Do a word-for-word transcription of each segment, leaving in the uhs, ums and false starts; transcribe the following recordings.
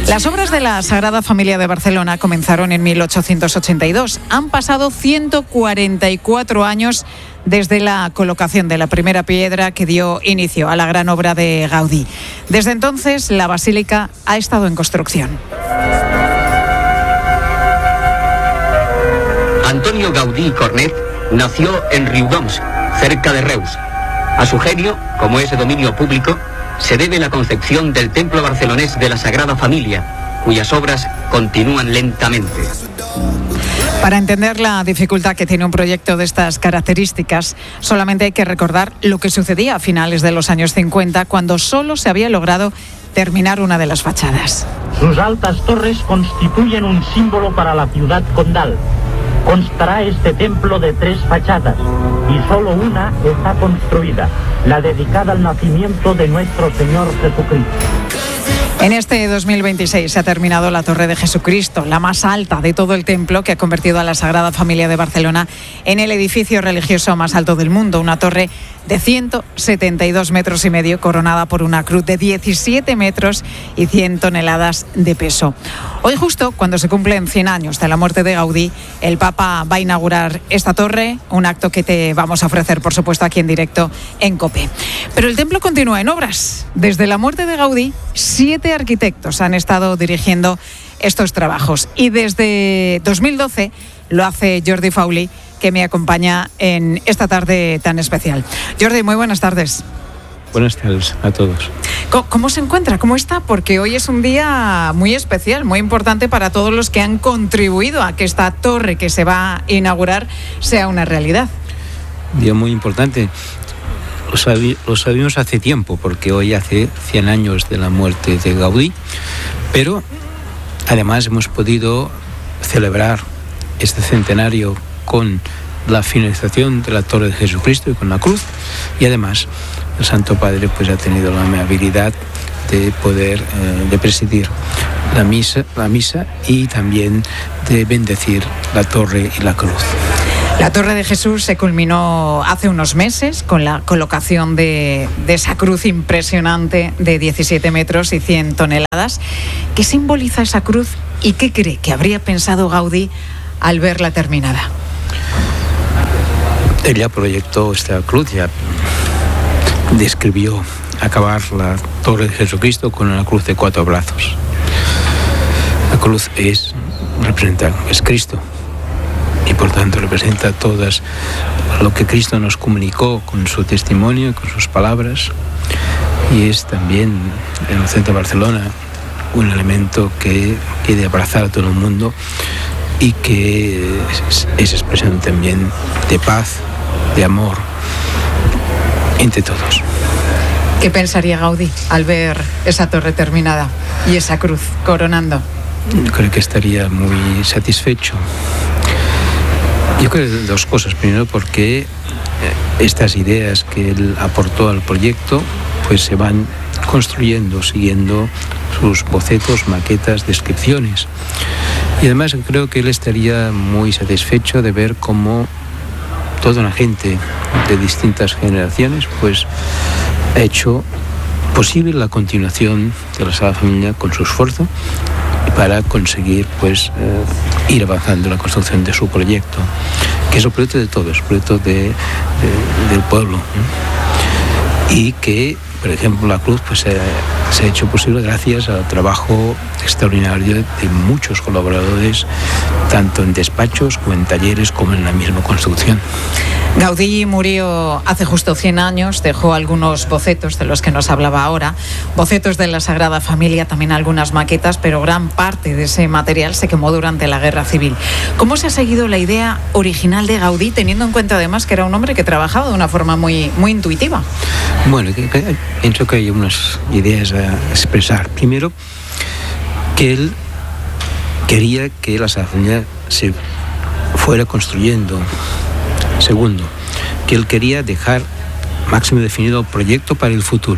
Las obras de la Sagrada Familia de Barcelona comenzaron en mil ochocientos ochenta y dos. Han pasado ciento cuarenta y cuatro años desde la colocación de la primera piedra que dio inicio a la gran obra de Gaudí. Desde entonces, la basílica ha estado en construcción. Antonio Gaudí Cornet nació en Riudoms, cerca de Reus. A su genio, como es de dominio público, se debe la concepción del templo barcelonés de la Sagrada Familia, cuyas obras continúan lentamente. Para entender la dificultad que tiene un proyecto de estas características, solamente hay que recordar lo que sucedía a finales de los años cincuenta, cuando solo se había logrado terminar una de las fachadas. Sus altas torres constituyen un símbolo para la ciudad condal. Constará este templo de tres fachadas y solo una está construida, la dedicada al nacimiento de nuestro Señor Jesucristo. En este dos mil veintiséis se ha terminado la Torre de Jesucristo, la más alta de todo el templo, que ha convertido a la Sagrada Familia de Barcelona en el edificio religioso más alto del mundo, una torre de ciento setenta y dos metros y medio, coronada por una cruz de diecisiete metros y cien toneladas de peso. Hoy, justo cuando se cumplen cien años de la muerte de Gaudí, el Papa va a inaugurar esta torre, un acto que te vamos a ofrecer, por supuesto, aquí en directo en COPE. Pero el templo continúa en obras. Desde la muerte de Gaudí, siete arquitectos han estado dirigiendo estos trabajos. Y desde dos mil doce lo hace Jordi Fauli, que me acompaña en esta tarde tan especial. Jordi, muy buenas tardes. Buenas tardes a todos. ¿Cómo, cómo se encuentra? ¿Cómo está? Porque hoy es un día muy especial, muy importante para todos los que han contribuido a que esta torre que se va a inaugurar sea una realidad. Un día muy importante. Lo, sabi- lo sabíamos hace tiempo, porque hoy hace cien años de la muerte de Gaudí, pero además hemos podido celebrar este centenario con la finalización de la Torre de Jesucristo y con la cruz, y además el Santo Padre pues ha tenido la amabilidad de poder eh, de presidir la misa, la misa y también de bendecir la torre y la cruz. La Torre de Jesús se culminó hace unos meses con la colocación de, de esa cruz impresionante de diecisiete metros y cien toneladas. ¿Qué simboliza esa cruz y qué cree que habría pensado Gaudí al verla terminada? Ella proyectó esta cruz, ya describió acabar la Torre de Jesucristo con una cruz de cuatro brazos. La cruz es, representa, es Cristo, y por tanto representa todas lo que Cristo nos comunicó con su testimonio, con sus palabras, y es también en el centro de Barcelona un elemento que quiere abrazar a todo el mundo y que es, es expresión también de paz, de amor entre todos. ¿Qué pensaría Gaudí al ver esa torre terminada y esa cruz coronando? Yo creo que estaría muy satisfecho. Yo creo que dos cosas. Primero, porque estas ideas que él aportó al proyecto pues se van construyendo siguiendo sus bocetos, maquetas, descripciones. Y además creo que él estaría muy satisfecho de ver cómo toda una gente de distintas generaciones pues ha hecho posible la continuación de la Sagrada Familia con su esfuerzo para conseguir pues eh, ir avanzando en la construcción de su proyecto, que es el proyecto de todos, el proyecto de, de, del pueblo, ¿no? Y que, por ejemplo, la cruz pues se, se ha hecho posible gracias al trabajo extraordinario de muchos colaboradores, tanto en despachos como en talleres como en la misma construcción. Gaudí murió hace justo cien años, dejó algunos bocetos de los que nos hablaba ahora, bocetos de la Sagrada Familia, también algunas maquetas, pero gran parte de ese material se quemó durante la Guerra Civil. ¿Cómo se ha seguido la idea original de Gaudí, teniendo en cuenta además que era un hombre que trabajaba de una forma muy, muy intuitiva? Bueno, que, que, pienso que hay unas ideas a expresar. Primero, que él quería que la Sagrada Familia se fuera construyendo. Segundo, que él quería dejar máximo definido el proyecto para el futuro.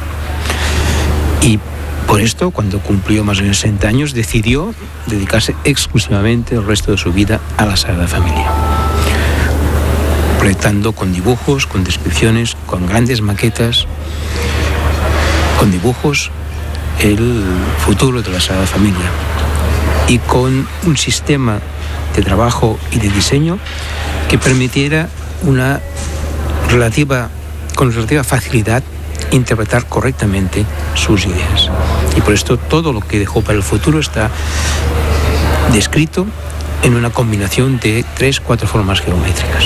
Y por esto, cuando cumplió más de sesenta años, decidió dedicarse exclusivamente el resto de su vida a la Sagrada Familia. Proyectando con dibujos, con descripciones, con grandes maquetas, con dibujos, el futuro de la Sagrada Familia y con un sistema de trabajo y de diseño que permitiera una relativa, con relativa facilidad interpretar correctamente sus ideas. Y por esto todo lo que dejó para el futuro está descrito en una combinación de tres, cuatro formas geométricas.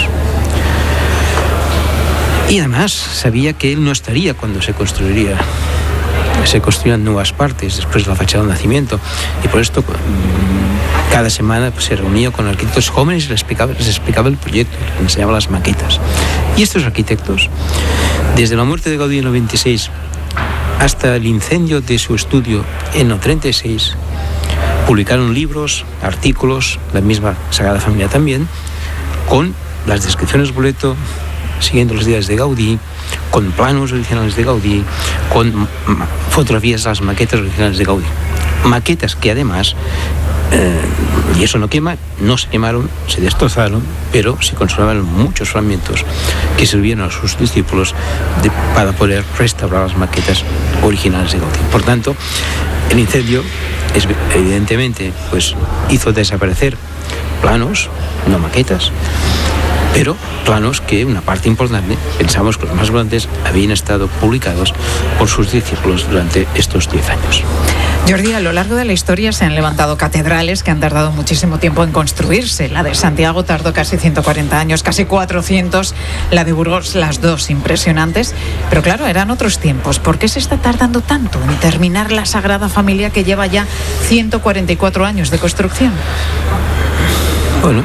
Y además sabía que él no estaría cuando se construiría. Se construían nuevas partes después de la fachada del nacimiento, y por esto cada semana pues, se reunía con arquitectos jóvenes y les explicaba, les explicaba el proyecto, les enseñaba las maquetas. Y estos arquitectos, desde la muerte de Gaudí en el veintiséis hasta el incendio de su estudio en el treinta y seis, publicaron libros, artículos, la misma Sagrada Familia también, con las descripciones del boleto, siguiendo las ideas de Gaudí, con planos originales de Gaudí, con fotografías de las maquetas originales de Gaudí. Maquetas que además, eh, y eso no quema, no se quemaron, se destrozaron, pero se conservaron muchos fragmentos que sirvieron a sus discípulos de, para poder restaurar las maquetas originales de Gaudí. Por tanto, el incendio es, evidentemente pues, hizo desaparecer planos, no maquetas, pero planos que una parte importante, pensamos que los más grandes, habían estado publicados por sus discípulos durante estos diez años. Jordi, a lo largo de la historia se han levantado catedrales que han tardado muchísimo tiempo en construirse. La de Santiago tardó casi ciento cuarenta años, casi cuatrocientos. La de Burgos, las dos impresionantes. Pero claro, eran otros tiempos. ¿Por qué se está tardando tanto en terminar la Sagrada Familia que lleva ya ciento cuarenta y cuatro años de construcción? Bueno,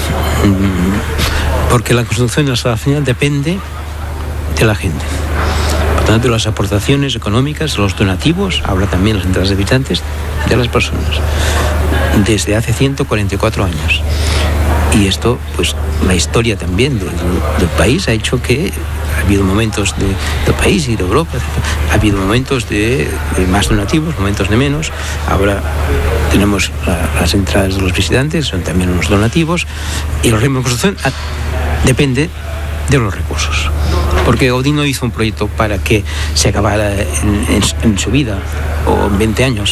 porque la construcción de la Sagrada Familia depende de la gente. Por tanto, de las aportaciones económicas, los donativos, ahora también las entradas de visitantes, de las personas, desde hace ciento cuarenta y cuatro años. Y esto, pues, la historia también del, del país ha hecho que ha habido momentos de, del país y de Europa, ha habido momentos de, de más donativos, momentos de menos. Ahora tenemos la, las entradas de los visitantes, son también unos donativos, y la reconstrucción depende de los recursos. Porque Gaudí no hizo un proyecto para que se acabara en, en, en su vida o en veinte años.